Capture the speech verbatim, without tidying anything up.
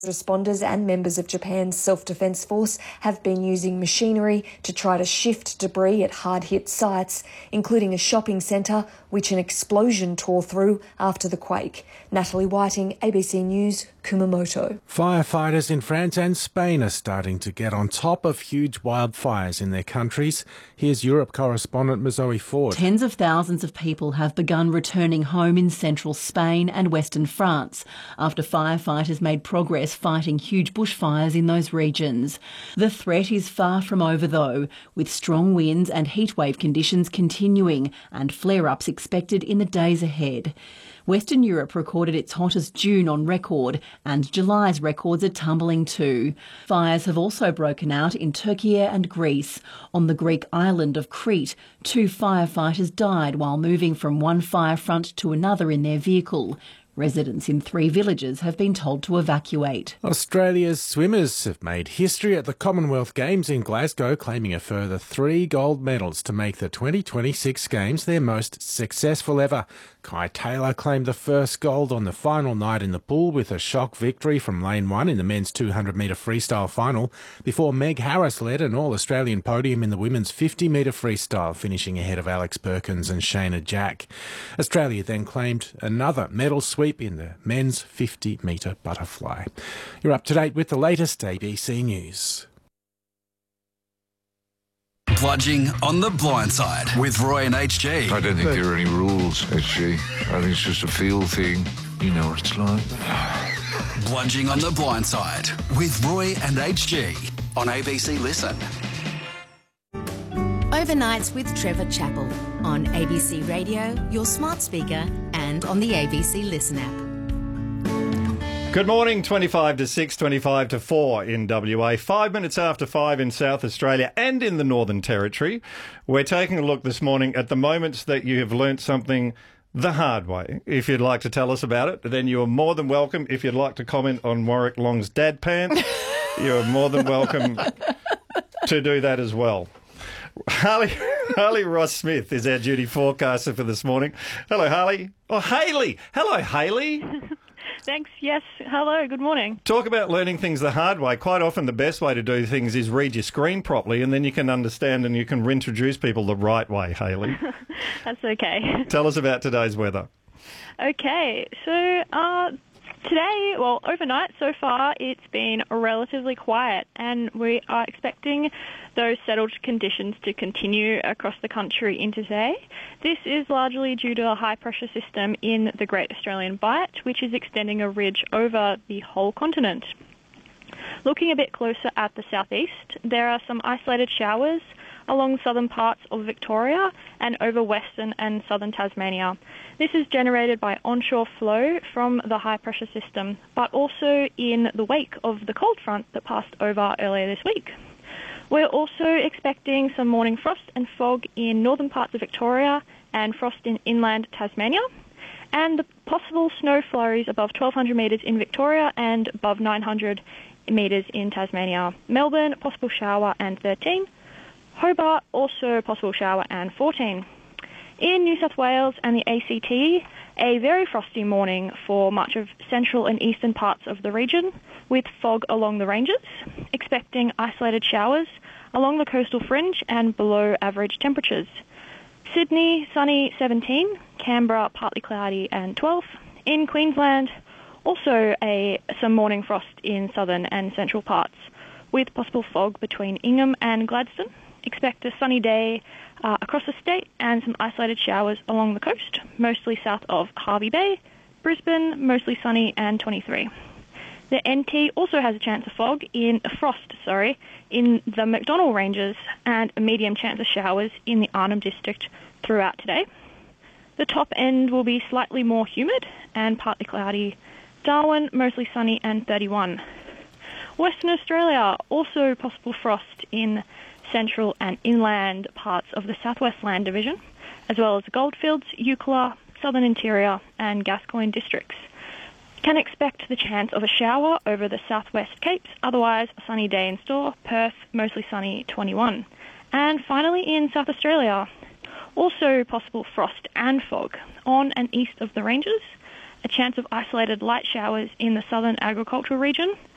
Responders and members of Japan's self-defense force have been using machinery to try to shift debris at hard-hit sites, including a shopping centre, which an explosion tore through after the quake. Natalie Whiting, A B C News, Kumamoto. Firefighters in France and Spain are starting to get on top of huge wildfires in their countries. Here's Europe correspondent Mazoe Ford. Tens of thousands of people have begun returning home in central Spain and western France after firefighters made progress fighting huge bushfires in those regions. The threat is far from over though, with strong winds and heatwave conditions continuing and flare-ups expected in the days ahead. Western Europe recorded its hottest June on record, and July's records are tumbling too. Fires have also broken out in Turkey and Greece. On the Greek island of Crete, two firefighters died while moving from one fire front to another in their vehicle. Residents in three villages have been told to evacuate. Australia's swimmers have made history at the Commonwealth Games in Glasgow, claiming a further three gold medals to make the twenty twenty-six Games their most successful ever. Kai Taylor claimed the first gold on the final night in the pool with a shock victory from lane one in the men's two hundred metre freestyle final, before Meg Harris led an all-Australian podium in the women's fifty metre freestyle, finishing ahead of Alex Perkins and Shayna Jack. Australia then claimed another medal sweep in the men's fifty metre butterfly. You're up to date with the latest A B C News. Bludging on the blind side with Roy and H G. I don't think there are any rules, H G. I think it's just a feel thing. You know what it's like. Bludging on the blind side with Roy and H G on A B C Listen. Overnights with Trevor Chappell on A B C Radio, your smart speaker, and on the A B C Listen app. Good morning, twenty-five to six, twenty-five to four in W A, five minutes after five in South Australia and in the Northern Territory. We're taking a look this morning at the moments that you have learnt something the hard way. If you'd like to tell us about it, then you are more than welcome. If you'd like to comment on Warwick Long's dad pants, you're more than welcome to do that as well. Harley, Harley Ross-Smith is our duty forecaster for this morning. Hello, Harley. Oh, Hayley. Hello, Hayley. Thanks. Yes. Hello. Good morning. Talk about learning things the hard way. Quite often the best way to do things is read your screen properly, and then you can understand and you can introduce people the right way, Hayley. That's okay. Tell us about today's weather. Okay. So uh, today, well, overnight so far, it's been relatively quiet, and we are expecting those settled conditions to continue across the country into today. This is largely due to a high-pressure system in the Great Australian Bight, which is extending a ridge over the whole continent. Looking a bit closer at the southeast, there are some isolated showers along southern parts of Victoria and over western and southern Tasmania. This is generated by onshore flow from the high-pressure system, but also in the wake of the cold front that passed over earlier this week. We're also expecting some morning frost and fog in northern parts of Victoria and frost in inland Tasmania, and the possible snow flurries above twelve hundred metres in Victoria and above nine hundred metres in Tasmania. Melbourne, possible shower and thirteen. Hobart, also possible shower and fourteen. In New South Wales and the A C T, a very frosty morning for much of central and eastern parts of the region, with fog along the ranges, expecting isolated showers along the coastal fringe and below average temperatures. Sydney, sunny seventeen, Canberra, partly cloudy and twelve. In Queensland, also a some morning frost in southern and central parts, with possible fog between Ingham and Gladstone. Expect a sunny day uh, across the state and some isolated showers along the coast, mostly south of Hervey Bay. Brisbane, mostly sunny and twenty-three. The N T also has a chance of fog in frost, sorry, in the McDonnell Ranges, and a medium chance of showers in the Arnhem District throughout today. The top end will be slightly more humid and partly cloudy. Darwin, mostly sunny and thirty-one. Western Australia, also possible frost in central and inland parts of the Southwest Land Division, as well as Goldfields, Eucla, Southern Interior and Gascoyne districts. Can expect the chance of a shower over the southwest capes, otherwise a sunny day in store. Perth, mostly sunny, twenty-one. And finally in South Australia, also possible frost and fog on and east of the ranges. A chance of isolated light showers in the southern agricultural region,